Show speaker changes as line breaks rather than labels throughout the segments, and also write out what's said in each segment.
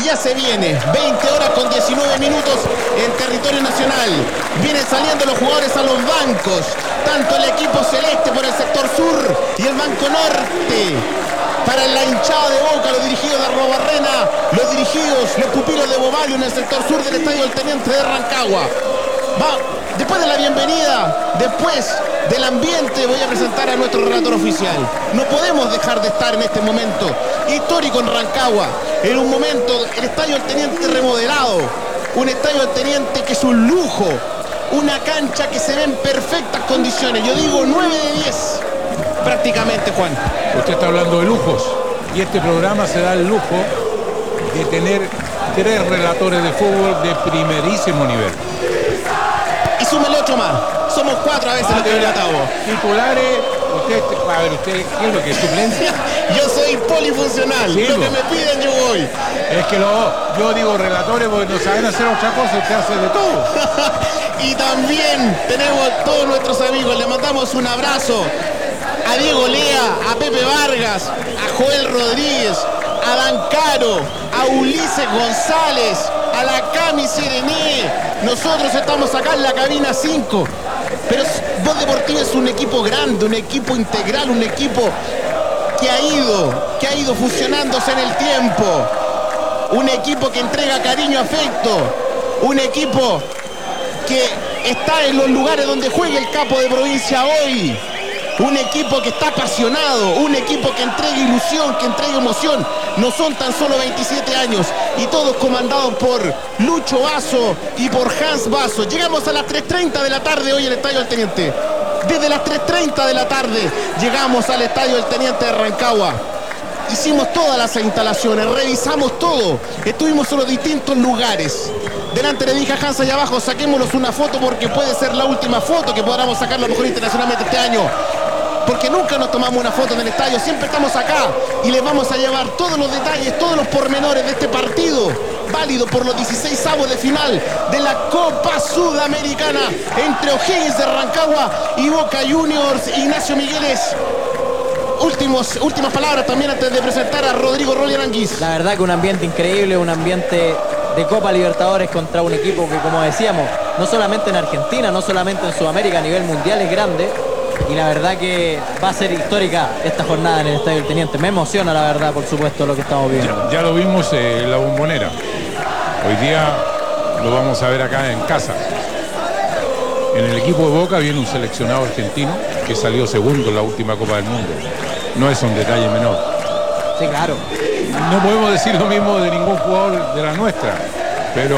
ya se viene, 20 horas con 19 minutos en territorio nacional. Vienen saliendo los jugadores a los bancos, tanto el equipo celeste por el sector sur y el banco norte. Para la hinchada de Boca, los dirigidos de Arrobarrena, los pupilos de Bobalio en el sector sur del estadio del Teniente de Rancagua. Después de la bienvenida, después del ambiente, voy a presentar a nuestro relator oficial. No podemos dejar de estar en este momento histórico en Rancagua, en un momento, el estadio del Teniente remodelado, un estadio del Teniente que es un lujo, una cancha que se ve en perfectas condiciones. Yo digo 9 de 10 prácticamente, Juan.
Usted está hablando de lujos y este programa se da el lujo de tener 3 relatores de fútbol de primerísimo nivel.
Y súmele 8 más. Somos 4 a veces los que relatamos.
Titulares, usted, ¿qué es lo que es suplente?
Yo soy polifuncional.
Sí,
lo que me piden yo voy.
Es que yo digo relatores porque no saben hacer otra cosa, usted hace de todo.
Y también tenemos todos nuestros amigos. Le mandamos un abrazo a Diego Lea, a Pepe Vargas, a Joel Rodríguez, a Dan Caro, a Ulises González, a la Cami Sirené. Nosotros estamos acá en la cabina 5. Pero Voz Deportiva es un equipo grande, un equipo integral, un equipo que ha ido fusionándose en el tiempo. Un equipo que entrega cariño, afecto. Un equipo que está en los lugares donde juega el capo de provincia hoy. Un equipo que está apasionado, un equipo que entrega ilusión, que entrega emoción. No son tan solo 27 años y todos comandados por Lucho Vaso y por Hans Vaso. Llegamos a las 3:30 de la tarde hoy al Estadio del Teniente. Desde las 3:30 de la tarde llegamos al Estadio del Teniente de Rancagua. Hicimos todas las instalaciones, revisamos todo. Estuvimos en los distintos lugares. Delante le dije a Hans allá abajo, saquémonos una foto porque puede ser la última foto que podamos sacar a lo mejor internacionalmente este año. Porque nunca nos tomamos una foto en el estadio, siempre estamos acá y les vamos a llevar todos los detalles, todos los pormenores de este partido, válido por los 16avos de final de la Copa Sudamericana entre O'Higgins de Rancagua y Boca Juniors. Ignacio Migueles, últimas palabras también antes de presentar a Rodrigo Rolly Aranguiz.
La verdad que un ambiente increíble, un ambiente de Copa Libertadores contra un equipo que, como decíamos, no solamente en Argentina, no solamente en Sudamérica, a nivel mundial es grande. Y la verdad que va a ser histórica esta jornada en el Estadio del Teniente. Me emociona, la verdad, por supuesto, lo que estamos viendo.
Ya lo vimos en la Bombonera. Hoy día lo vamos a ver acá en casa. En el equipo de Boca viene un seleccionado argentino que salió segundo en la última Copa del Mundo. No es un detalle menor.
Sí, claro.
No podemos decir lo mismo de ningún jugador de la nuestra, pero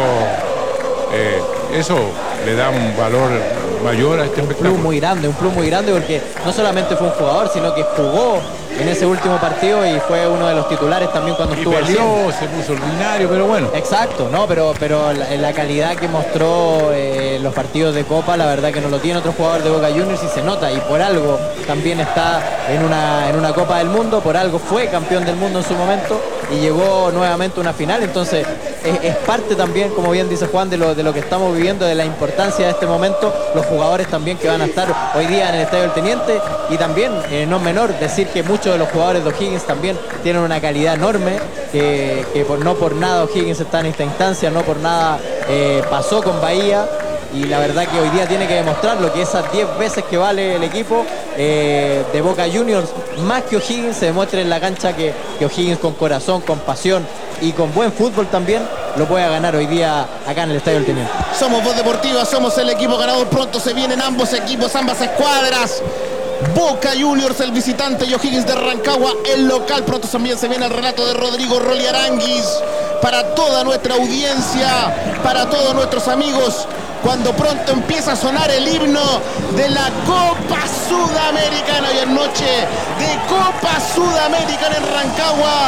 eso le da un valor mayor a este espectáculo.
Un plus muy grande porque no solamente fue un jugador, sino que jugó en ese último partido y fue uno de los titulares también cuando estuvo al 100.
Se puso ordinario, pero bueno.
Exacto, no, pero la calidad que mostró los partidos de Copa, la verdad que no lo tiene otro jugador de Boca Juniors y se nota, y por algo también está en una Copa del Mundo, por algo fue campeón del mundo en su momento y llegó nuevamente a una final. Entonces es parte también, como bien dice Juan, de lo que estamos viviendo, de la importancia de este momento, los jugadores también que van a estar hoy día en el Estadio del Teniente. Y también, no menor, decir que muchos de los jugadores de O'Higgins también tienen una calidad enorme, que no por nada O'Higgins está en esta instancia, no por nada pasó con Bahía. Y la verdad que hoy día tiene que demostrar lo que esas 10 veces que vale el equipo de Boca Juniors, más que O'Higgins, se demuestre en la cancha que O'Higgins con corazón, con pasión y con buen fútbol también lo puede ganar hoy día acá en el Estadio del Teniente.
Somos Voz Deportiva, somos el equipo ganador. Pronto se vienen ambos equipos, ambas escuadras. Boca Juniors, el visitante, y O'Higgins de Rancagua, el local. Pronto también se viene el relato de Rodrigo Rolly Aranguiz para toda nuestra audiencia, para todos nuestros amigos, cuando pronto empieza a sonar el himno de la Copa Sudamericana. Hoy es noche de Copa Sudamericana en Rancagua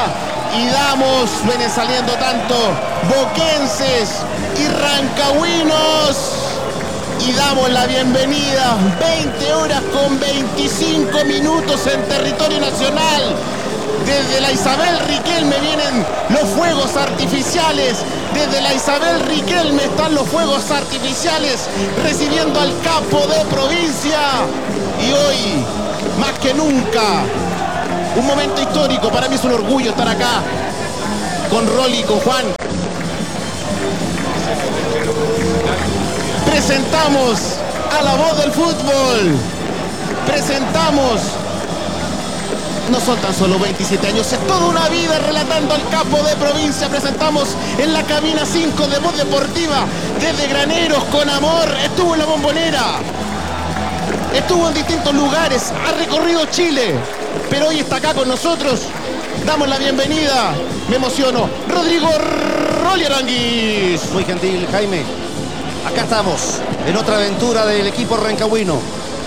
y vienen saliendo tanto boquenses y rancagüinos. Y damos la bienvenida, 20 horas con 25 minutos en territorio nacional. Desde la Isabel Riquelme vienen los fuegos artificiales. Desde la Isabel Riquelme están los fuegos artificiales recibiendo al capo de provincia. Y hoy, más que nunca, un momento histórico. Para mí es un orgullo estar acá con Rolly y con Juan. Presentamos a la voz del fútbol. Presentamos. No son tan solo 27 años, es toda una vida relatando al capo de provincia. Presentamos en la cabina 5 de Voz Deportiva, desde Graneros, con amor. Estuvo en la Bombonera, estuvo en distintos lugares, ha recorrido Chile, pero hoy está acá con nosotros. Damos la bienvenida, me emociono, Rodrigo Rolly Aranguis.
Muy gentil, Jaime. Acá estamos, en otra aventura del equipo rancagüino.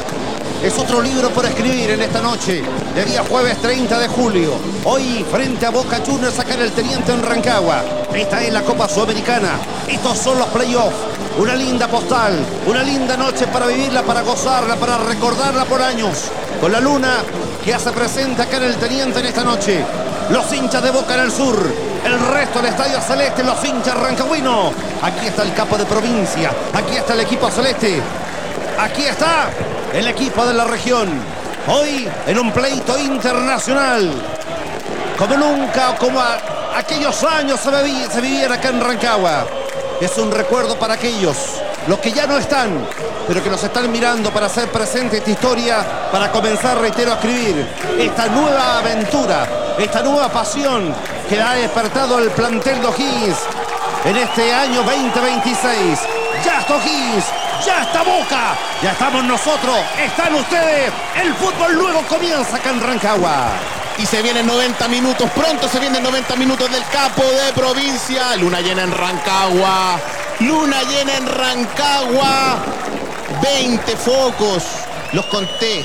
Es otro libro por escribir en esta noche, de día jueves 30 de julio. Hoy, frente a Boca Juniors, acá en el Teniente en Rancagua. Esta es la Copa Sudamericana. Estos son los playoffs. Una linda postal, una linda noche para vivirla, para gozarla, para recordarla por años. Con la luna que hace presente acá en el Teniente en esta noche. Los hinchas de Boca en el sur, el resto del Estadio Celeste, los hinchas rancagüinos. Aquí está el capo de provincia, aquí está el equipo celeste. Aquí está el equipo de la región. Hoy en un pleito internacional. Como nunca, como aquellos años se vivían acá en Rancagua. Es un recuerdo para aquellos, los que ya no están, pero que nos están mirando para hacer presente esta historia, para comenzar, reitero, a escribir esta nueva aventura, esta nueva pasión que ha despertado el plantel de O'Higgins en este año 2026. Ya está O'Higgins, ya está Boca, ya estamos nosotros, están ustedes. El fútbol luego comienza acá en Rancagua.
Y se vienen 90 minutos, pronto se vienen 90 minutos del capo de provincia. Luna llena en Rancagua, luna llena en Rancagua. 20 focos, los conté,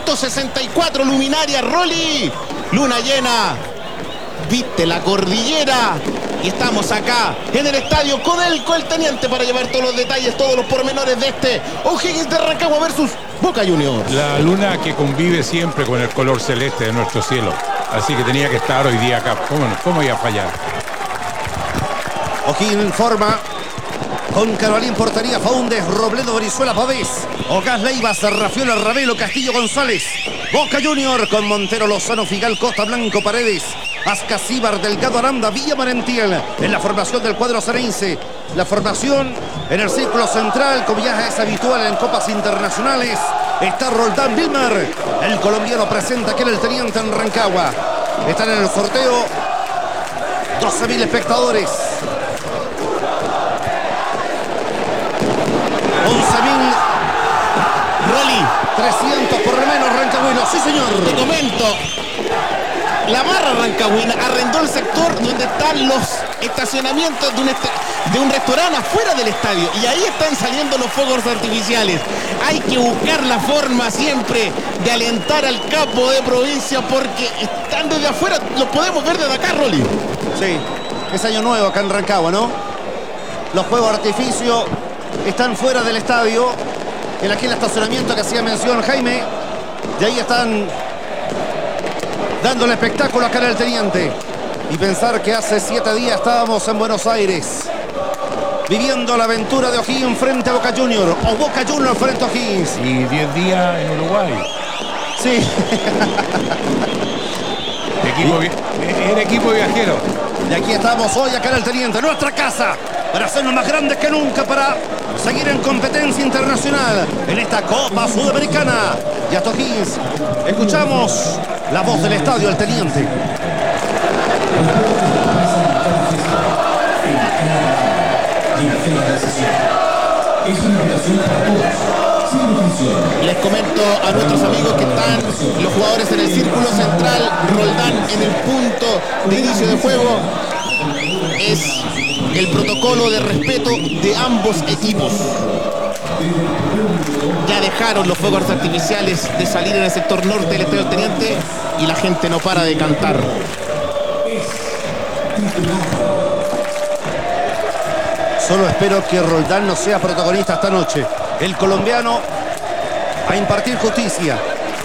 164 luminarias, Rolly. Luna llena, viste la cordillera. Y estamos acá en el estadio Codelco el Teniente para llevar todos los detalles, todos los pormenores de este O'Higgins de Rancagua versus Boca Juniors.
La luna que convive siempre con el color celeste de nuestro cielo. Así que tenía que estar hoy día acá. ¿Cómo iba a fallar?
O'Higgins forma con Carolín portería, Faúndez, Robledo, Brizuela, Pavés, Ocas, Leiva, Serrafiola, Ravelo, Castillo, González. Boca Junior con Montero, Lozano, Figal, Costa, Blanco, Paredes, Ascasíbar, Delgado, Aranda, Villa Marentiel. En la formación del cuadro cerense. La formación en el círculo central, como ya es habitual en copas internacionales, está Roldán Vilmar. El colombiano presenta aquí en el Teniente en Rancagua. Están en el sorteo 12.000 espectadores. 11.000.
Rolly,
300 por lo menos rancagüinos. Sí, señor.
te comento. La barra rancagüina arrendó el sector donde están los estacionamientos de un restaurante afuera del estadio. Y ahí están saliendo los fuegos artificiales. Hay que buscar la forma siempre de alentar al capo de provincia porque están desde afuera. Los podemos ver desde acá, Rolly.
Sí, es año nuevo acá en Rancagua, ¿no? Los fuegos de artificio están fuera del estadio. Aquí el estacionamiento que hacía mención Jaime. De ahí están dando el espectáculo acá en el Teniente. Y pensar que hace 7 días estábamos en Buenos Aires viviendo la aventura de O'Higgins frente a Boca Juniors, o Boca Juniors frente a O'Higgins.
Y 10 días en Uruguay.
Sí.
Era equipo viajero.
Y aquí estamos hoy acá en el Teniente, nuestra casa, para hacernos más grandes que nunca, para seguir en competencia internacional en esta Copa Sudamericana. Y hasta O'Higgins, escuchamos la voz del estadio, el Teniente.
Les comento a nuestros amigos que están los jugadores en el círculo central, Roldán en el punto de inicio de juego. Es el protocolo de respeto de ambos equipos. Ya dejaron los fuegos artificiales de salir en el sector norte del estadio Teniente y la gente no para de cantar.
Solo espero que Roldán no sea protagonista esta noche. El colombiano a impartir justicia.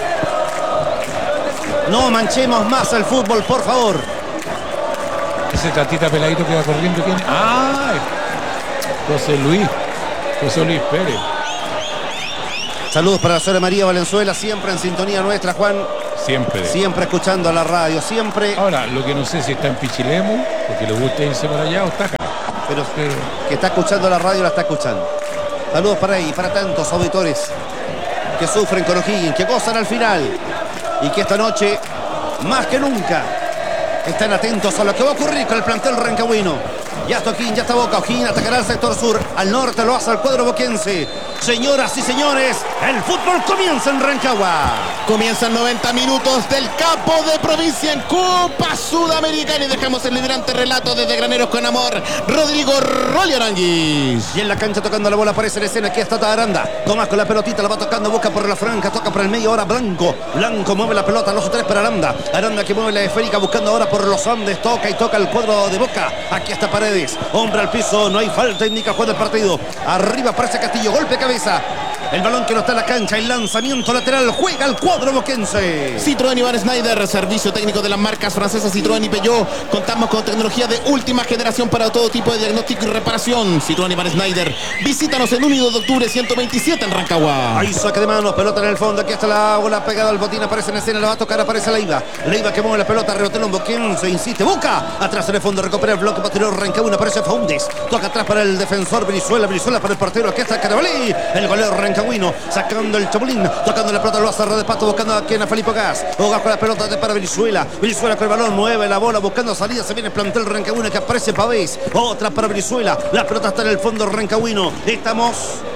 No manchemos más el fútbol, por favor.
Ese tatita peladito que va corriendo, ¿quién? ¡Ah! José Luis Pérez.
Saludos para la señora María Valenzuela, siempre en sintonía nuestra, Juan. Siempre escuchando a la radio, siempre.
Ahora, lo que no sé si está en Pichilemu, porque le gusta irse para allá o está acá.
Pero que está escuchando la radio, la está escuchando. Saludos para ahí, para tantos auditores que sufren con O'Higgins, que gozan al final y que esta noche, más que nunca, están atentos a lo que va a ocurrir con el plantel rancagüino. Ya está O'Higgins, ya está Boca. O'Higgins atacará al sector sur, al norte lo hace al cuadro boquense. Señoras y señores, el fútbol comienza en Rancagua.
Comienzan 90 minutos del campo de provincia en Copa Sudamericana y dejamos el vibrante relato desde Graneros con Amor, Rodrigo Rolly Aranguis.
Y en la cancha tocando la bola aparece en escena. Aquí está Aranda. Tomás con la pelotita, la va tocando, busca por la franja, toca por el medio, ahora Blanco. Blanco mueve la pelota, 2 o 3 para Aranda. Aranda que mueve la esférica buscando ahora por los Andes, toca y toca el cuadro de Boca. Aquí está Paredes, hombre al piso, no hay falta, indica juez del partido. Arriba aparece Castillo, golpe de cabeza. El balón que no está en la cancha, el lanzamiento lateral, juega el cuadro boquense.
Citroën Iván Schneider, servicio técnico de las marcas francesas Citroën y Peugeot. Contamos con tecnología de última generación para todo tipo de diagnóstico y reparación. Citroën Iván Schneider, visítanos en 1 de octubre 127 en Rancagua.
Ahí saque de manos, pelota en el fondo, aquí está la bola pegada al botín, aparece en escena, la va a tocar, aparece Leiva. Leiva que mueve la pelota, rebotelón boquense, insiste, Boca. Atrás en el fondo, recupera el bloque posterior, Rancagua, aparece Faúndez. Toca atrás para el defensor Brizuela, Brizuela para el portero, aquí está Carabalí. El goleo rancagüino, sacando el Chapulín, tocando la pelota, lo hace de pato, buscando aquí a Felipe Gas. Gas con la pelota para Brizuela. Brizuela con el balón, mueve la bola, buscando salida, se viene el plantel rancagüino que aparece Pavés. Otra para Brizuela, la pelota está en el fondo rancagüino. Estamos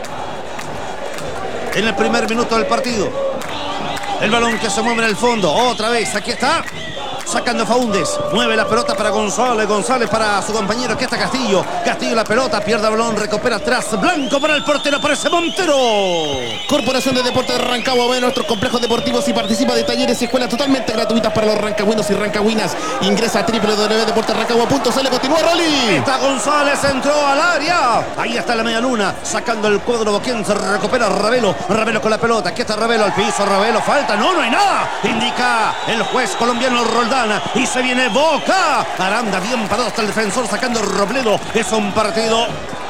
en el primer minuto del partido. El balón que se mueve en el fondo, otra vez, aquí está. Sacando Faúndez, mueve la pelota para González, González para su compañero, aquí está Castillo, Castillo la pelota, pierde el balón, recupera atrás, Blanco para el portero, aparece Montero.
Corporación de Deportes de Rancagua, ve nuestros complejos deportivos y participa de talleres y escuelas totalmente gratuitas para los rancagüinos y rancagüinas. Ingresa a www.deportesrancagua.cl, continúa Rolly.
Está González, entró al área, ahí está la media luna, sacando el cuadro boquense, recupera Ravelo, Ravelo con la pelota, aquí está Ravelo al piso, Ravelo, falta, no hay nada, indica el juez colombiano Roldán. Y se viene Boca. Aranda bien parado hasta el defensor sacando Robledo. Es un partido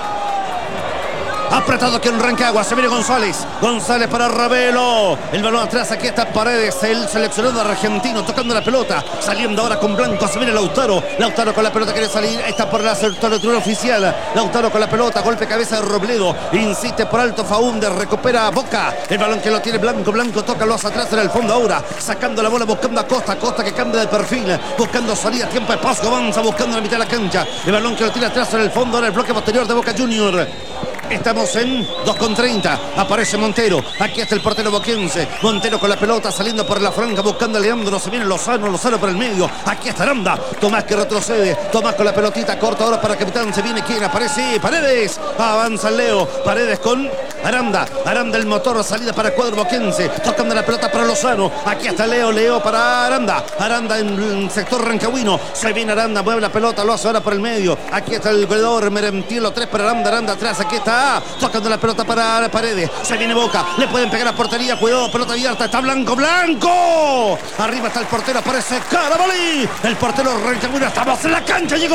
apretado aquí en Rancagua. Se viene González. González para Ravelo. El balón atrás. Aquí está Paredes, el seleccionado argentino, tocando la pelota. Saliendo ahora con Blanco. Se viene Lautaro. Lautaro con la pelota quiere salir. Está por la sector oficial. Lautaro con la pelota. Golpe cabeza de Robledo. Insiste por alto Faúndez. Recupera Boca. El balón que lo tiene Blanco. Blanco toca los atrás en el fondo ahora. Sacando la bola. Buscando a Costa. Costa que cambia de perfil. Buscando salida. Tiempo de paso. Avanza buscando la mitad de la cancha. El balón que lo tiene atrás en el fondo. Ahora el bloque posterior de Boca Junior. Estamos en 2:30. Aparece Montero. Aquí está el portero boquense. Montero con la pelota saliendo por la franja buscando a Leandro. Se viene Lozano por el medio. Aquí está Aranda. Tomás que retrocede. Tomás con la pelotita corta ahora para capitán. Se viene quien aparece. Paredes. Avanza Leo. Paredes con Aranda. Aranda el motor. Salida para el cuadro boquense. Tocando la pelota para Lozano. Aquí está Leo. Leo para Aranda. Aranda en el sector rancagüino. Se viene Aranda. Mueve la pelota. Lo hace ahora por el medio. Aquí está el goleador Merentielo. 3 para Aranda. Aranda atrás. Aquí está. Tocando la pelota para Paredes. Se viene Boca. Le pueden pegar a portería. Cuidado. Pelota abierta. Está Blanco. ¡Blanco! Arriba está el portero. Aparece Carabalí. El portero rancagüino. Estamos en la cancha. Llegó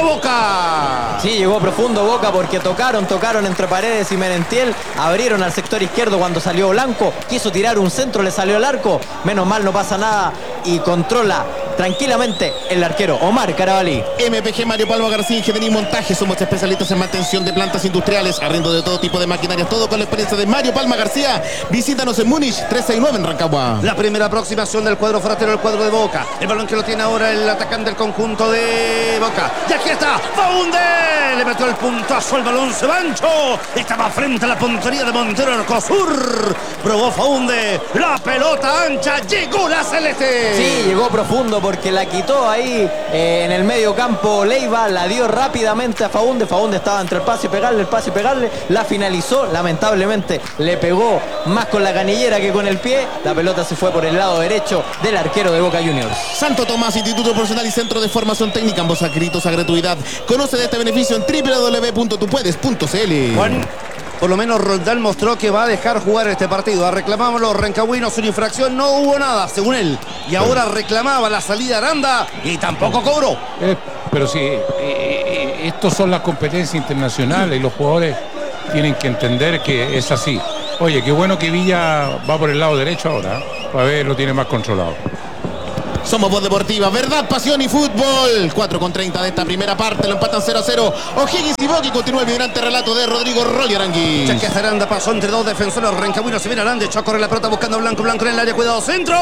Boca.
Sí, llegó profundo Boca porque tocaron entre Paredes y Merentiel. Abrieron al sector izquierdo cuando salió Blanco. Quiso tirar un centro. Le salió al arco. Menos mal, no pasa nada. Y controla tranquilamente el arquero Omar Carabalí.
MPG Mario Palma García, Ingeniería y Montaje. Somos especialistas en mantención de plantas industriales, arriendo de todo tipo de maquinarias, todo con la experiencia de Mario Palma García. Visítanos en Múnich 369 en Rancagua.
La primera aproximación del cuadro fratero, el cuadro de Boca. El balón que lo tiene ahora el atacante del conjunto de Boca. Y aquí está Faúndez. Le metió el puntazo, el balón se va ancho. Estaba frente a la puntería de Montero Arcosur. Probó Faúndez. La pelota ancha. Llegó la celeste.
Sí, llegó profundo porque la quitó ahí en el medio campo Leiva. La dio rápidamente a Faúndez. Faúndez estaba entre el pase y pegarle, el pase y pegarle. La finalizó. Lamentablemente le pegó más con la canillera que con el pie. La pelota se fue por el lado derecho del arquero de Boca Juniors.
Santo Tomás, Instituto Profesional y Centro de Formación Técnica, ambos adscritos a gratuidad. Conoce de este beneficio en www.tupuedes.cl.
Juan, por lo menos Roldán mostró que va a dejar jugar este partido. Reclamamos los rancagüinos una infracción, no hubo nada, según él. Y ahora reclamaba la salida Aranda y tampoco cobró.
Pero sí, estos son las competencias internacionales y los jugadores tienen que entender que es así. Oye, qué bueno que Villa va por el lado derecho ahora. Para ver, lo tiene más controlado.
Somos Voz Deportiva, verdad, pasión y fútbol. 4:30 de esta primera parte, lo empatan 0-0. O'Higgins y Boqui, continúa el vibrante relato de Rodrigo Rolly Aranguiz.
Cheque Aranda pasó entre dos defensores. Rancagüino se viene Aranda, echó a correr la pelota buscando a Blanco. Blanco en el área, cuidado, centro.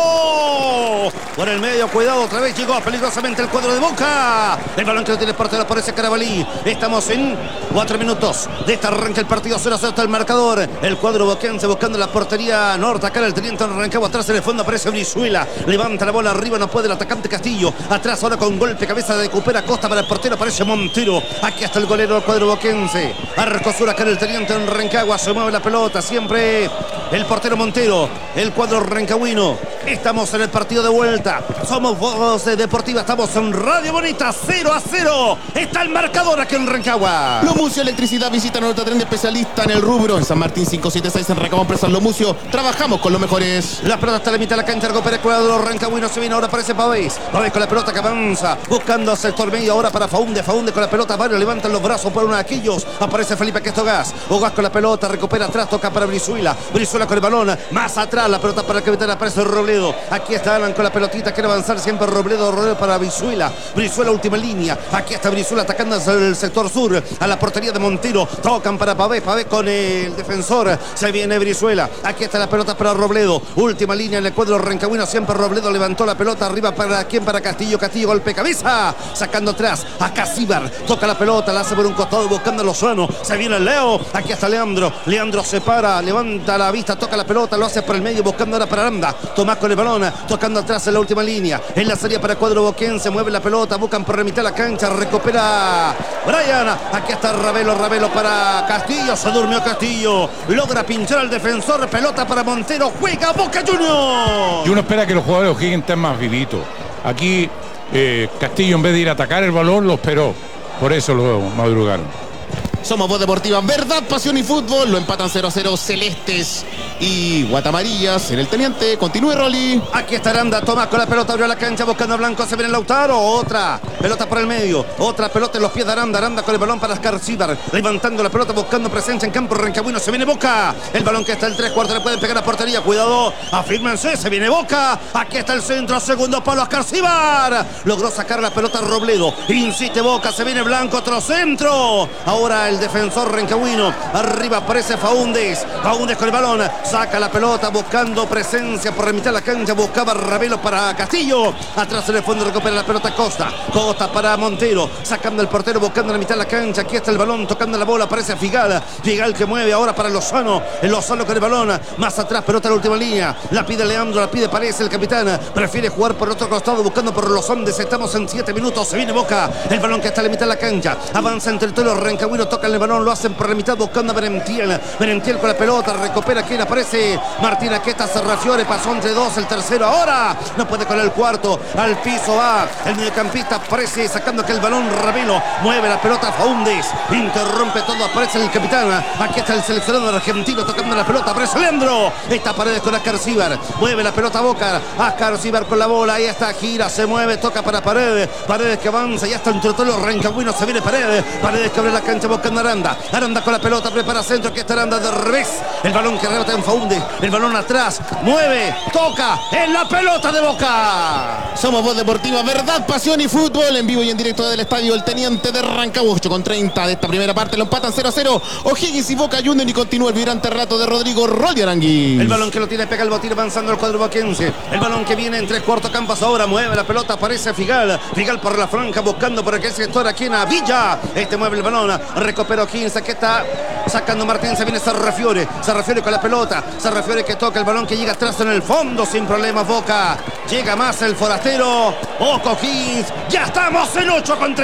Por el medio, cuidado, otra vez llegó peligrosamente el cuadro de Boca. El balón que lo tiene el portero por ese Carabalí. Estamos en 4 minutos de esta arranca el partido 0-0 hasta el marcador. El cuadro boquense buscando la portería norte. Acá el teniente Rancagua, atrás en el fondo aparece Brizuela. Levanta la bola arriba, no puede el atacante Castillo. Atrás ahora con golpe cabeza recupera Costa para el portero, aparece Montero. Aquí está el golero del cuadro boquense. Arcosura acá en el teniente en Rancagua, se mueve la pelota siempre el portero Montero. El cuadro rancagüino. Estamos en el partido de vuelta. Somos Voz Deportiva, estamos en Radio Bonita. 0-0. Está el marcador aquí en Rancagua.
Lomucio Electricidad, visita nuestro tren de especialista en el rubro. En San Martín 576 en Rancagua, empresa Lomucio. Trabajamos con los mejores.
La pelota está a la mitad de la cancha, recupera el cuadro rancagüino, se viene, ahora aparece Pavés. Pavés con la pelota que avanza, buscando sector medio, ahora para Faunde. Faunde con la pelota, varios levantan los brazos por uno de aquellos. Aparece Felipe Questogás. Ogás con la pelota, recupera atrás, toca para Brizuela. Brizuela con el balón, más atrás, la pelota para el capitán, aparece Robledo. Aquí está Alan con la pelotita, quiere avanzar siempre Robledo para Brizuela. Brizuela, última línea. Aquí está Brizuela atacando hacia el sector sur, a la portería de Montero. Tocan para Pavés, Pavés con el defensor. Se viene Brizuela. Aquí está la pelota para Robledo. Última línea en el cuadro rancagüino, siempre Robledo levantó la pelota arriba para quién, para Castillo. Castillo, golpe cabeza, sacando atrás a Casíbar. Toca la pelota, la hace por un costado buscando a Lozano. Se viene Leo. Aquí está Leandro. Leandro se para, levanta la vista, toca la pelota, lo hace por el medio buscando ahora para Aranda. Tomás con el balón, tocando atrás en la última línea. En la serie para cuadro boquense, mueve la pelota, buscan por la mitad de la cancha, recupera Brian. Aquí está Ravelo, Ravelo para Castillo, se durmió Castillo. Logra pinchar al defensor, pelota para Montero, juega Boca Juniors.
Y uno espera que los jugadores de O'Higgins estén más vivitos. Aquí Castillo, en vez de ir a atacar el balón, lo esperó. Por eso lo madrugaron.
Somos Voz Deportiva, verdad, pasión y fútbol. Lo empatan 0-0 Celestes y Guatamarillas en el teniente. Continúe, Rolly.
Aquí está Aranda, Tomás con la pelota, abrió la cancha buscando a Blanco, se viene Lautaro. Otra pelota por el medio, otra pelota en los pies de Aranda. Aranda con el balón para Escarcíbar, levantando la pelota, buscando presencia en campo rancagüino. Se viene Boca, el balón que está en 3/4, le pueden pegar a portería. Cuidado, afírmense, se viene Boca. Aquí está el centro, segundo palo, Escarcíbar. Logró sacar la pelota Robledo, insiste Boca, se viene Blanco, otro centro. Ahora el defensor rancagüino, arriba aparece Faúndez. Faúndez con el balón, saca la pelota buscando presencia por la mitad de la cancha, buscaba Ravelo para Castillo. Atrás en el fondo recupera la pelota Costa. Costa para Montero, sacando el portero, buscando la mitad de la cancha. Aquí está el balón, tocando la bola, aparece Figal. Figal que mueve ahora para Lozano. El Lozano con el balón, más atrás, pelota a la última línea. La pide Leandro, la pide Parece, el capitán. Prefiere jugar por el otro costado, buscando por los hombres. Estamos en 7 minutos, se viene Boca. El balón que está a la mitad de la cancha. Avanza entre todos los rancagüinos, tocan el balón, lo hacen por la mitad, buscando a Berentiel. Berentiel con la pelota, recupera quien aparece. Martín Aqueta, Serrafiore, pasó entre dos, el tercero ahora. No puede con el cuarto, al piso va. El mediocampista aparece, sacando aquel balón Ravelo. Mueve la pelota Faúndez, interrumpe todo, aparece el capitán. Aquí está el seleccionado argentino tocando la pelota, aparece Leandro. Esta Paredes con Escarcíbar, mueve la pelota Boca. Escarcíbar con la bola, ahí está, gira, se mueve, toca para Paredes. Paredes que avanza, ya está entre todos los rancagüinos, se viene Paredes. Paredes que abre la cancha buscando a Aranda. Aranda con la pelota, prepara centro, aquí está Aranda de revés. El balón que rebota en Faúndez, el balón atrás, mueve, toca en la pelota de Boca.
Somos Voz Deportiva, verdad, pasión y fútbol. En vivo y en directo desde el estadio El Teniente de Rancagua. 8:30 de esta primera parte, lo empatan 0-0 O'Higgins y Boca Juniors. Y continúa el vibrante relato de Rodrigo Rolly Aranguiz.
El balón que lo tiene, pega el botín avanzando el cuadro boquense. El balón que viene en 3/4 campos ahora, mueve la pelota, aparece Figal. Figal por la franja, buscando por aquel sector aquí en Villa. Este mueve el balón, recupera O'Higgins, aquí está sacando Martín, se viene Serrafiore. Serrafiore con la pelota, Serrafiore que toca el balón que llega atrás en el fondo, sin problemas Boca. Llega más el forastero, Oco O'Higgins. Ya estamos en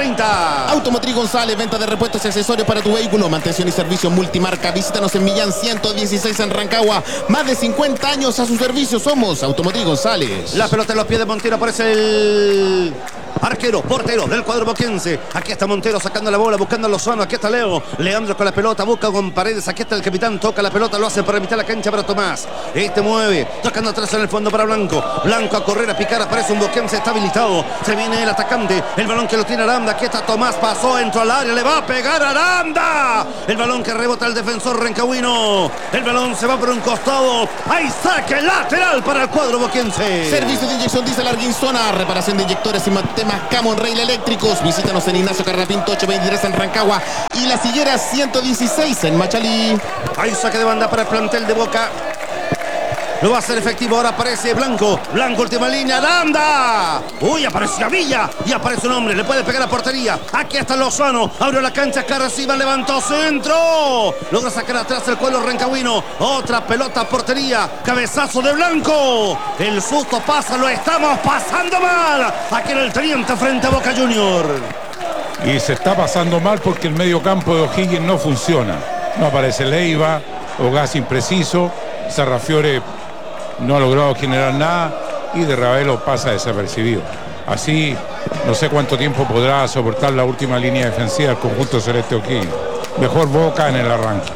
8:30.
Automotriz González, venta de repuestos y accesorios para tu vehículo, mantención y servicio multimarca. Visítanos en Millán 116 en Rancagua. Más de 50 años a su servicio. Somos Automotriz González.
La pelota en los pies de Montero, aparece el arquero, portero del cuadro boquense. Aquí está Montero sacando la bola, buscando a Lozano. Aquí está Leo. Leandro con la pelota, busca con Paredes. Aquí está el capitán, toca la pelota, lo hace por mitad de la cancha para Tomás. Este mueve, tocando atrás en el fondo para Blanco. Blanco a correr, a picar, aparece un boquense, está habilitado. Se viene el atacante, el balón que lo tiene Aranda. Aquí está Tomás, pasó, entró al área, le va a pegar Aranda. El balón que rebota el defensor rancagüino. El balón se va por un costado. Hay saque lateral para el cuadro boquense.
Servicio de inyección dice Larguinzona. Reparación de inyectores y temas Camon Rail Eléctricos. Visítanos en Ignacio Carrapinto 823 en Rancagua y Las Higueras 116 en Machalí.
Hay saque de banda para el plantel de Boca. Lo va a hacer efectivo, ahora aparece Blanco. Blanco, última línea, Aranda. Uy, apareció Villa y aparece un hombre, le puede pegar a portería. Aquí está Lozano, abrió la cancha, Carrasiva, levantó centro. Logra sacar atrás el cuadro rancagüino. Otra pelota a portería, cabezazo de Blanco. El susto pasa, lo estamos pasando mal. Aquí en el Teniente frente a Boca Junior.
Y se está pasando mal porque el medio campo de O'Higgins no funciona. No aparece Leiva, Ogaz impreciso, Sarrafiore no ha logrado generar nada y de Ravelo pasa desapercibido. Así no sé cuánto tiempo podrá soportar la última línea defensiva del conjunto celeste O'Higgins. Mejor Boca en el arranque.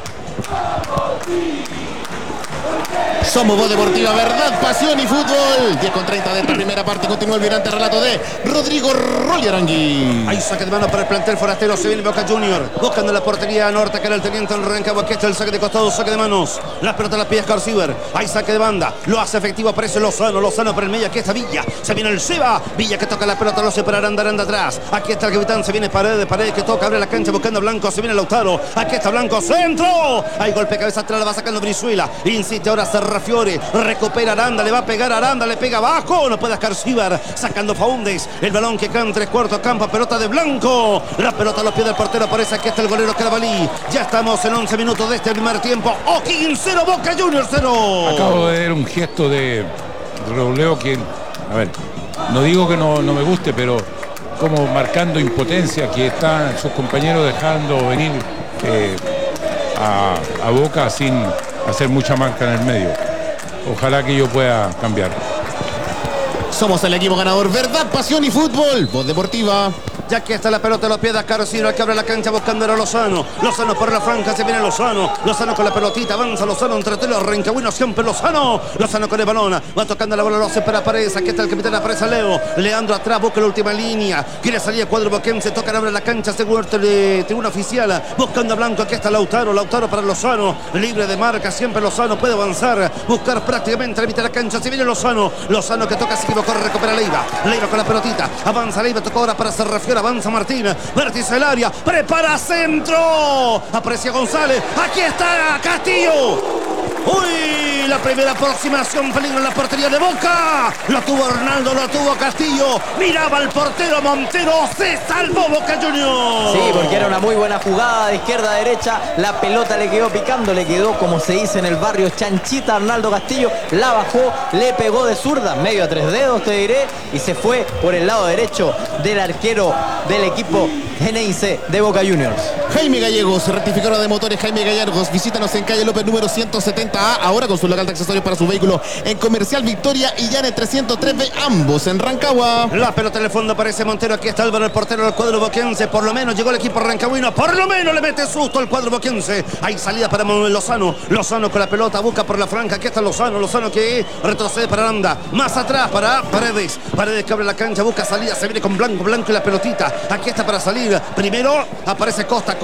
Somos Voz Deportiva, verdad, pasión y fútbol. 10:30 de esta primera parte. Continúa el vibrante relato de Rodrigo Rolly Arangui.
Hay saque de mano para el plantel forastero. Se viene Boca Junior buscando la portería norte, que era el teniente en Rancagua. Aquí está el saque de costado, saque de manos. La pelota la pide Escarciber. Hay saque de banda. Lo hace efectivo. Aparece Lozano. Lozano por el medio. Aquí está Villa. Se viene el Seba. Villa que toca la pelota. Lo hace para Aranda. Aranda atrás. Aquí está el capitán. Se viene Paredes. Paredes que toca. Abre la cancha buscando a Blanco. Se viene Lautaro. Aquí está Blanco. Centro. Hay golpe cabeza atrás. La va sacando Brizuela. Insiste ahora Serrafiore. Recupera Aranda. Le va a pegar Aranda. Le pega abajo. No puede Escarciber. Sacando Faúndez. El balón que cae en 3/4 campo. Pelota de Blanco. La pelota a los pies del portero. Aparece aquí está el golero Carabalí. Ya estamos en 11 minutos de este primer tiempo. O'Higgins 0, Boca Juniors 0.
Acabo de ver un gesto de Robledo que, a ver, no digo que no me guste, pero como marcando impotencia, que están sus compañeros dejando venir a Boca sin hacer mucha marca en el medio. Ojalá que yo pueda cambiar.
Somos el equipo ganador, verdad, pasión y fútbol. Voz Deportiva.
Ya que está la pelota a los pies de Carrasino, el que abre la cancha buscando a Lozano. Lozano por la franja, se viene Lozano. Lozano con la pelotita, avanza Lozano entre los rancagüinos, siempre Lozano. Lozano con el balón, va tocando la bola, lo hace para Paredes. Aquí está el capitán, aparece Leo. Leandro atrás, busca la última línea. Quiere salir a cuadro boquense, toca abre la cancha, seguro tribuna oficial. Buscando a Blanco, aquí está Lautaro. Lautaro para Lozano, libre de marca, siempre Lozano puede avanzar. Buscar prácticamente la mitad de la cancha, se viene Lozano. Lozano que toca, se equivocó, recupera Leiva. Leiva con la pelotita, avanza Leiva, tocó ahora para Serrafiore. Avanza Martín, vértice del área, prepara centro. Aprecia González, aquí está Castillo. Uy, la primera aproximación, peligro en la portería de Boca. Lo tuvo Arnaldo, lo tuvo Castillo. Miraba al portero Montero, se salvó Boca Juniors.
Sí, porque era una muy buena jugada de izquierda a derecha. La pelota le quedó picando, le quedó, como se dice en el barrio, chanchita a Arnaldo Castillo. La bajó, le pegó de zurda, medio a 3 dedos, te diré, y se fue por el lado derecho del arquero del equipo Geneise de Boca Juniors.
Jaime Gallegos, rectificadora de motores Jaime Gallegos. Visítanos en calle López número 170A, ahora con su local de accesorios para su vehículo en Comercial Victoria y Llane 303B, ambos en Rancagua.
La pelota en el fondo aparece Montero, aquí está Álvaro, el portero del cuadro boquense. Por lo menos llegó el equipo rancagüino, por lo menos le mete susto al cuadro boquense. Hay salida para Lozano. Lozano con la pelota, busca por la franja, aquí está Lozano. Lozano que retrocede para Aranda, más atrás para Paredes. Paredes que abre la cancha, busca salida, se viene con Blanco, Blanco y la pelotita. Aquí está para salir. Primero aparece Costa.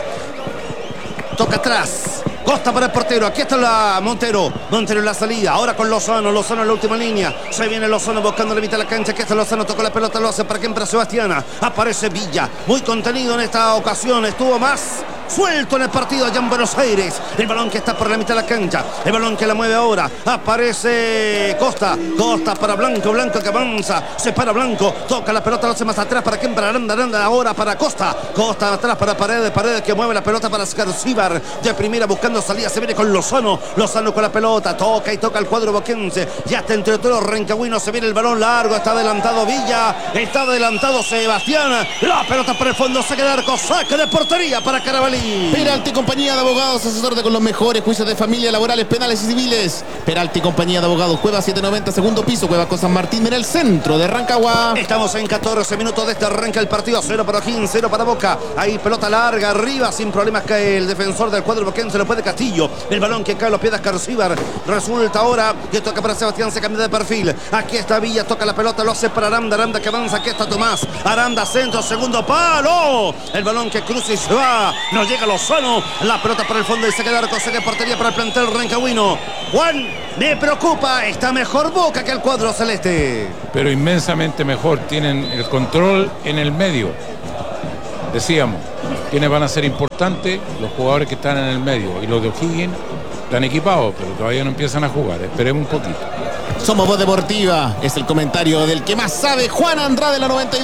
Toca atrás. Costa para el portero. Aquí está la Montero. Montero en la salida. Ahora con Lozano. Lozano en la última línea. Se viene Lozano buscando la mitad de la cancha. Aquí está Lozano. Tocó la pelota. Lo hace para quien, para Sebastiana. Aparece Villa. Muy contenido en esta ocasión. Estuvo más suelto en el partido allá en Buenos Aires. El balón que está por la mitad de la cancha. El balón que la mueve ahora. Aparece Costa. Costa para Blanco. Blanco que avanza. Se para Blanco. Toca la pelota. Lo hace más atrás. ¿Para quién? Para Aranda. Aranda ahora para Costa. Costa atrás para Paredes. Paredes que mueve la pelota para Escarcibar. De primera buscando salida. Se viene con Lozano. Lozano con la pelota. Toca y toca el cuadro boquense. Ya está entre todos los rancagüinos. Se viene el balón largo. Está adelantado Villa. Está adelantado Sebastián. La pelota para el fondo. Saque de arco. Saque de portería para Carabalí. Peralti.
Peralti Compañía de Abogados, asesor con los mejores juicios de familia, laborales, penales y civiles. Peralti Compañía de Abogados, Cueva 790, segundo piso, Cueva con San Martín, en el centro de Rancagua.
Estamos en 14 minutos de este arranque el partido. 0 para O'Higgins, 0 para Boca. Ahí pelota larga, arriba, sin problemas cae el defensor del cuadro boquense, lo puede Castillo. El balón que cae a los pies de Escarcíbar. Resulta ahora que toca para Sebastián, se cambia de perfil. Aquí está Villa, toca la pelota, lo hace para Aranda. Aranda que avanza, aquí está Tomás. Aranda, centro, segundo palo. El balón que cruza y se va. No llega Lozano. La pelota para el fondo y se queda arco, se queda portería para el plantel rancagüino. Juan, me preocupa. Está mejor Boca que el cuadro celeste.
Pero inmensamente mejor. Tienen el control en el medio. Decíamos, quienes van a ser importantes, los jugadores que están en el medio. Y los de O'Higgins están equipados, pero todavía no empiezan a jugar. Esperemos un poquito.
Somos Voz Deportiva, es el comentario del que más sabe, Juan Andrade, la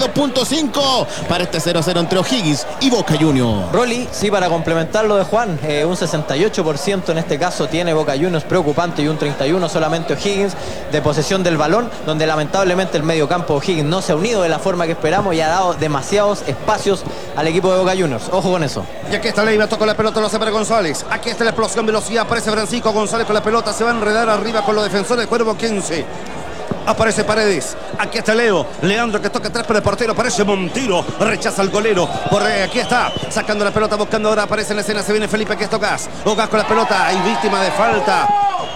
92.5 para este 0-0 entre O'Higgins y Boca Juniors.
Rolly, sí, para complementar lo de Juan, un 68% en este caso tiene Boca Juniors, preocupante, y un 31% solamente O'Higgins de posesión del balón, donde lamentablemente el mediocampo O'Higgins no se ha unido de la forma que esperamos y ha dado demasiados espacios al equipo de Boca Juniors. Ojo con eso.
Y aquí está Leiva, toca la pelota, lo hace para González. Aquí está la explosión, velocidad, aparece Francisco González con la pelota, se va a enredar arriba con los defensores del cuervo 15. Aparece Paredes, aquí está Leo, Leandro que toca atrás para el portero, aparece Montero, rechaza al golero, por aquí está, sacando la pelota, buscando ahora, aparece en la escena, se viene Felipe, aquí está Ocas con la pelota, hay víctima de falta.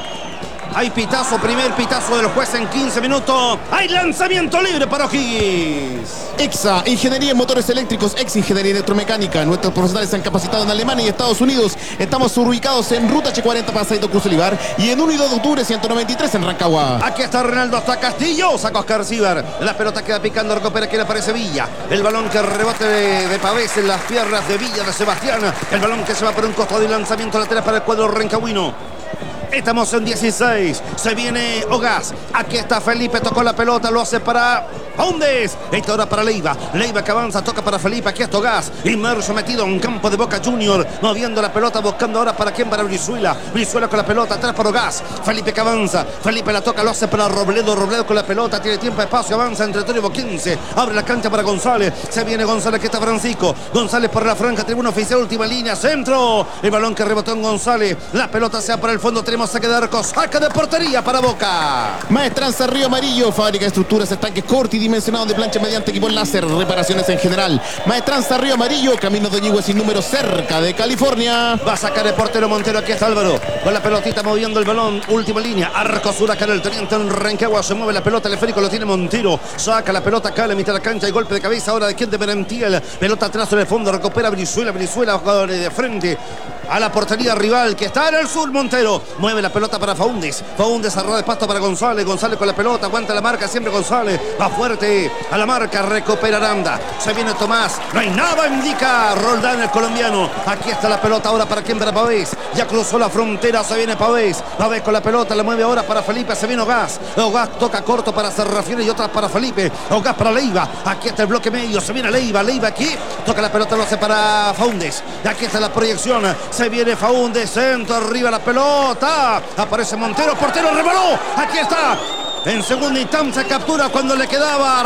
Hay pitazo, primer pitazo del juez en 15 minutos. Hay lanzamiento libre para O'Higgins.
EXA, Ingeniería en Motores Eléctricos, ex Ingeniería Electromecánica. Nuestros profesionales se han capacitado en Alemania y Estados Unidos. Estamos ubicados en Ruta H40 Pasadizo Cruz Olivar y en 1 y 2 de octubre 193 en Rancagua.
Aquí está Reinaldo, hasta Castillo, saca Oscar Cibar. La pelota queda picando, recupera, aquí le aparece Villa. El balón que rebote de Pavés en las piernas de Villa, de Sebastián. El balón que se va por un costado y lanzamiento lateral para el cuadro rancagüino. Estamos en 16, se viene Ogaz, aquí está Felipe, tocó la pelota, lo hace para Faúndez, esta hora para Leiva, Leiva que avanza, toca para Felipe, aquí está Ogaz, inmerso metido en campo de Boca Junior, moviendo la pelota, buscando ahora para quién, para Brizuela, Brizuela con la pelota, atrás para Ogaz, Felipe que avanza, Felipe la toca, lo hace para Robledo, Robledo con la pelota, tiene tiempo, espacio, avanza entre Torre y Boquense, abre la cancha para González, se viene González, aquí está Francisco, González por la franja, tribuna oficial, última línea, centro, el balón que rebotó en González, la pelota sea para el fondo, tenemos saque de arco, saca de portería para Boca.
Maestranza Río Amarillo, fábrica de estructuras, estanques cortidimensionados de plancha mediante equipo láser, reparaciones en general. Maestranza Río Amarillo, camino de Ñigüe sin número, cerca de California.
Va a sacar el portero Montero, aquí está Álvaro, con la pelotita moviendo el balón, última línea, arco sur acá el teniente en Rancagua, se mueve la pelota, el esférico lo tiene Montero, saca la pelota acá, le mitad de la cancha, y golpe de cabeza ahora de quien de Merentiel, pelota atrás en el fondo, recupera Brizuela, Brizuela de frente a la portería rival que está en el sur. Montero mueve la pelota para Faúndez, Faúndez arroja de pasto para González, González con la pelota, aguanta la marca siempre González, va fuerte a la marca, recupera Aranda, se viene Tomás, no hay nada, indica Roldán el colombiano, aquí está la pelota ahora para quien, para Pavés, ya cruzó la frontera, se viene Pavés, Pavés con la pelota, la mueve ahora para Felipe, se viene Ogaz, Ogaz toca corto para Serrafino y otras para Felipe, Ogaz para Leiva, aquí está el bloque medio, se viene Leiva, Leiva aquí, toca la pelota, lo hace para Faúndez, aquí está la proyección, se viene Faúndez, centro, arriba la pelota, aparece Montero, portero rebaló, aquí está, en segunda instancia captura cuando le quedaba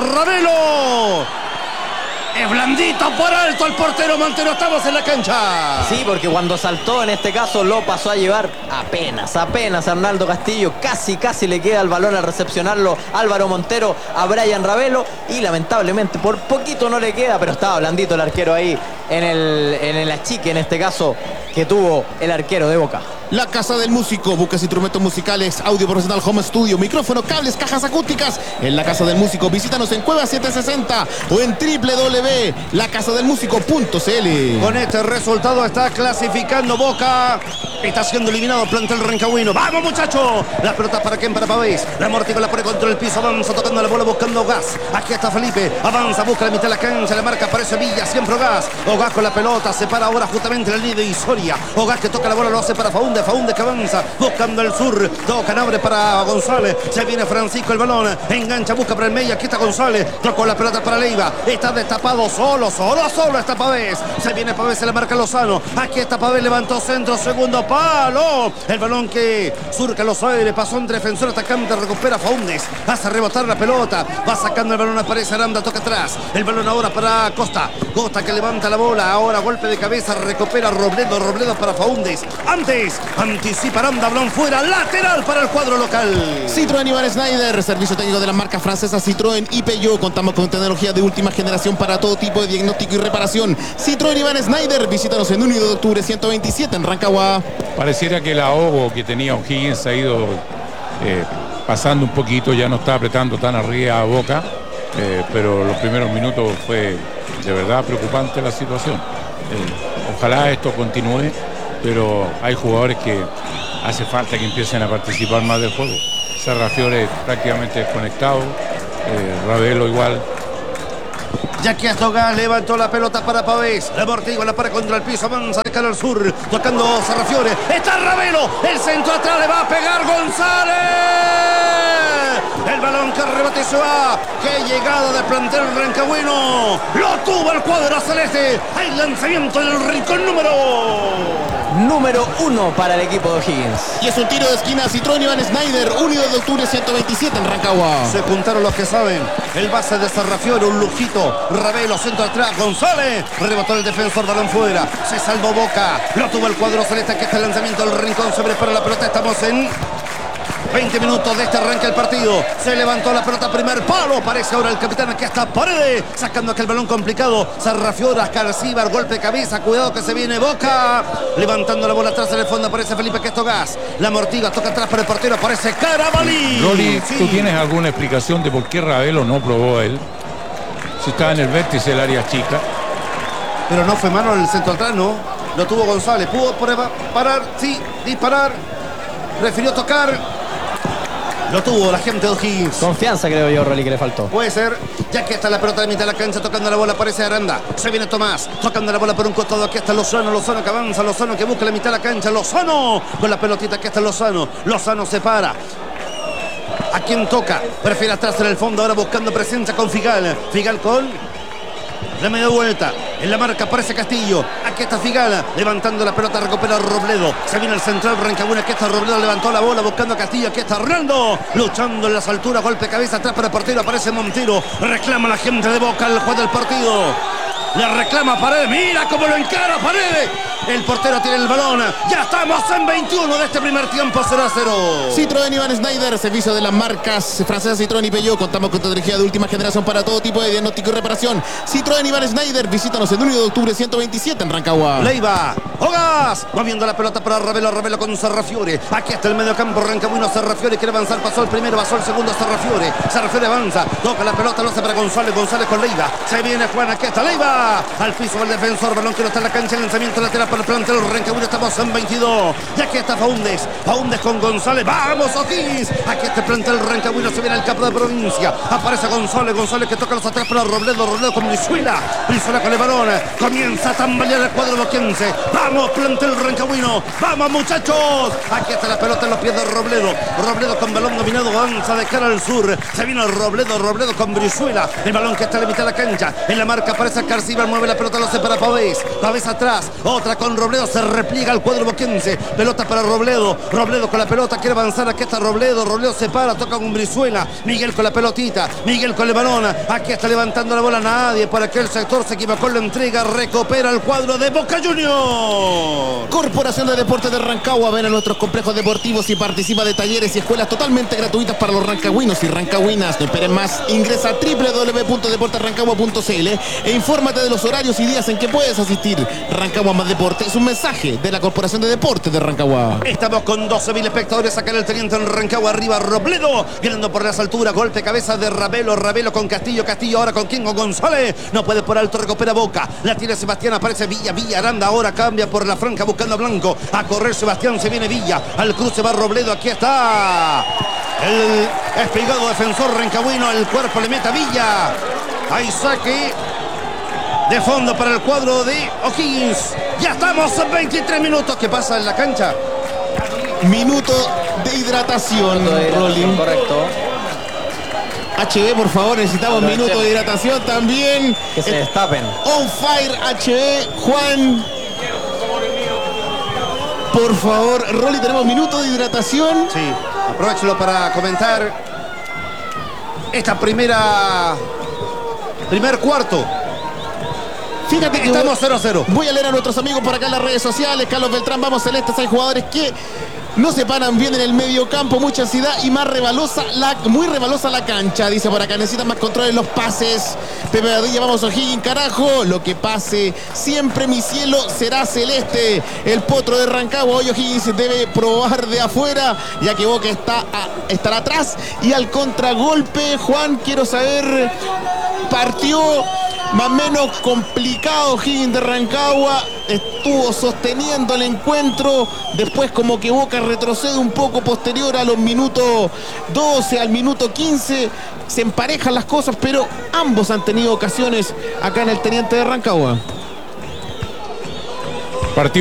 Ravelo. Es blandito por alto el portero Montero, estamos en la cancha.
Sí, porque cuando saltó en este caso lo pasó a llevar apenas Arnaldo Castillo, casi le queda el balón al recepcionarlo Álvaro Montero a Brian Ravelo y lamentablemente por poquito no le queda, pero estaba blandito el arquero ahí en el achique en este caso que tuvo el arquero de Boca.
La Casa del Músico, buscas instrumentos musicales, audio profesional, home studio, micrófono, cables, cajas acústicas. En La Casa del Músico, visítanos en Cueva 760 o en www.lacasadelmusico.cl.
Con este resultado está clasificando Boca, está siendo eliminado el plantel rancagüino. ¡Vamos, muchachos! La pelota para quién, para Pavés, la Mortigo la pone contra el piso, avanza tocando la bola buscando Gas. Aquí está Felipe, avanza, busca la mitad de la cancha, la marca, aparece Villa, siempre Gas. Ogaz con la pelota, se para ahora justamente la línea de Isoria. Ogaz que toca la bola, lo hace para Faúndez, Faúndez que avanza, buscando el sur, toca abre para González, se viene Francisco el balón, engancha, busca para el medio, aquí está González, tocó la pelota para Leiva, está destapado, solo está Pavés, se viene Pavés, se le marca Lozano, aquí está Pavés, levantó centro, segundo palo. El balón que surca los aires, pasó entre defensor atacante, recupera Faúndez, hace rebotar la pelota, va sacando el balón, aparece Aranda, toca atrás. El balón ahora para Costa. Costa que levanta la bola, ahora golpe de cabeza, recupera Robledo. Robledo para Faúndez. Antes, anticipa Aranda, balón fuera, lateral para el cuadro local.
Citroën Iván Schneider, servicio técnico de las marcas francesas Citroën y Peugeot. Contamos con tecnología de última generación para todo tipo de diagnóstico y reparación. Citroën Iván Schneider, visítanos en 1 de octubre 127 en Rancagua.
Pareciera que el ahogo que tenía O'Higgins ha ido pasando un poquito, ya no está apretando tan arriba a Boca, pero los primeros minutos fue de verdad preocupante la situación. Ojalá esto continúe, pero hay jugadores que hace falta que empiecen a participar más del juego. Sarrafiore prácticamente desconectado, Ravelo igual.
Jackie Astorga levantó la pelota para Pavés. La amortigua, la para contra el piso, avanza de cara al sur, tocando Sarrafiore. Está Ravelo, el centro atrás, le va a pegar González. El balón que rebate se va. Qué llegada del plantel rancagüino. Lo tuvo el cuadro celeste. Hay lanzamiento del rincón
número 1 para el equipo de O'Higgins.
Y es un tiro de esquina Citroën Iván Schneider, 1 de octubre 127 en Rancagua.
Se juntaron los que saben. El base de Sarrafiore, un lujito. Ravelo, centro atrás, González. Rebotó el defensor, balón fuera. Se salvó Boca. Lo tuvo el cuadro celeste. Aquí está el lanzamiento del rincón. Se prepara la pelota. Estamos en 20 minutos de este arranque del partido. Se levantó la pelota, primer palo. Aparece ahora el capitán. Aquí está Paredes. Sacando aquel balón complicado. Sarrafiore, Ascarcíbar, golpe de cabeza. Cuidado que se viene Boca. Levantando la bola atrás en el fondo. Aparece Felipe Questogás. La amortigua, toca atrás para el portero. Aparece Carabalí.
Rolly,
Sí.
¿tú tienes alguna explicación de por qué Ravelo no probó a él? Si estaba en el vértice del área chica.
Pero no fue mano el centro atrás, ¿no? Lo tuvo González. Pudo parar, sí, disparar. Prefirió tocar. Lo tuvo la gente de O'Higgins.
Confianza, creo yo, Rolly, que le faltó.
Puede ser, ya que está la pelota de mitad de la cancha, tocando la bola, aparece Aranda. Se viene Tomás, tocando la bola por un costado. Aquí está Lozano que avanza, Lozano que busca la mitad de la cancha. Lozano con la pelotita, aquí está Lozano. Lozano se para. ¿A quién toca? Prefiere atrás en el fondo, ahora buscando presencia con Figal. Figal con la media vuelta. En la marca aparece Castillo. Aquí está Figala. Levantando la pelota, recupera Robledo. Se viene el central Rancagüino. Aquí está Robledo. Levantó la bola buscando a Castillo. Aquí está Hernando. Luchando en las alturas. Golpe de cabeza atrás para el portero. Aparece Montero. Reclama la gente de Boca el juez del partido. Le reclama Paredes. Mira cómo lo encara Paredes. El portero tiene el balón. Ya estamos en 21 de este primer tiempo. 0-0.
Citroën Iván Schneider, servicio de las marcas francesas Citroën y Peugeot. Contamos con tecnología de última generación para todo tipo de diagnóstico y reparación. Citroën Iván Schneider, visítanos el 1 de octubre 127 en Rancagua.
Leiva, Hogas, moviendo la pelota para Ravelo, Ravelo con Sarrafiore. Aquí está el mediocampo, Rancagüino, Sarrafiore quiere avanzar, pasó el primero, pasó el segundo, Sarrafiore. Sarrafiore avanza, toca la pelota, lo hace para González, González con Leiva. Se viene Juan, aquí está Leiva. Al piso el defensor, balón que no está en la cancha, el lanzamiento lateral para el plantel Rancagüino, estamos en 22. Y aquí está Faúndez, Faúndez con González, vamos O'Higgins. Aquí está el plantel Rancagüino, se viene el capo de provincia. Aparece González, González que toca los atrás para Robledo, Robledo con Brizuela. Brizuela con el balón, comienza a tambalear el cuadro boquense. Vamos plantel Rancagüino, vamos muchachos. Aquí está la pelota en los pies de Robledo. Robledo con balón dominado, avanza de cara al sur. Se viene Robledo, Robledo con Brizuela. El balón que está en la mitad de la cancha. En la marca aparece Carcibar, mueve la pelota, lo hace para Pavés. Pavés atrás, otra con Robledo, se repliega el cuadro boquense. Pelota para Robledo, Robledo con la pelota, quiere avanzar. Aquí está Robledo, Robledo se para, toca con Brizuela. Miguel con la pelotita, Miguel con el balón. Aquí está levantando la bola, nadie para aquel sector, se equivocó en la entrega, recupera el cuadro de Boca Juniors.
Corporación de Deportes de Rancagua, ven a nuestros complejos deportivos y participa de talleres y escuelas totalmente gratuitas para los rancagüinos y rancagüinas. No esperen más, ingresa a www.deportesrancagua.cl e infórmate de los horarios y días en que puedes asistir. Rancagua más deporte es un mensaje de la Corporación de Deportes de Rancagua.
Estamos con 12.000 espectadores, acá en el teniente en Rancagua, arriba Robledo, ganando por las alturas, golpe de cabeza de Ravelo, Ravelo con Castillo, Castillo ahora con Kingo González, no puede por alto, recupera Boca, la tiene Sebastián, aparece Villa, Villa Aranda, ahora cambia por la franja buscando a Blanco, a correr Sebastián, se viene Villa, al cruce va Robledo, aquí está el espigado defensor rancagüino, el cuerpo le mete a Villa, hay saque de fondo para el cuadro de O'Higgins. Ya estamos en 23 minutos. ¿Qué pasa en la cancha?
Minuto de hidratación, Rolling.
Correcto.
HB, por favor, necesitamos minuto de hidratación también.
Que se destapen.
On fire HB, Juan. Por favor, Rolly, tenemos minutos de hidratación.
Sí, aprovechalo para comentar esta primer cuarto.
Fíjate que
estamos 0-0.
Voy a leer a nuestros amigos por acá en las redes sociales. Carlos Beltrán, vamos celestes, hay jugadores que no se paran bien en el medio campo, mucha ansiedad y muy rebalosa la cancha. Dice por acá, necesitan más control en los pases. Pepe Badilla, vamos O'Higgins, carajo. Lo que pase, siempre mi cielo será celeste. El potro de Rancagua, hoy O'Higgins debe probar de afuera, ya que Boca estará atrás. Y al contragolpe, Juan, quiero saber, partió más o menos complicado O'Higgins de Rancagua, estuvo sosteniendo el encuentro, después como que Boca retrocede un poco posterior a los minutos 12 al minuto 15, se emparejan las cosas, pero ambos han tenido ocasiones acá en el Teniente de Rancagua.
Partido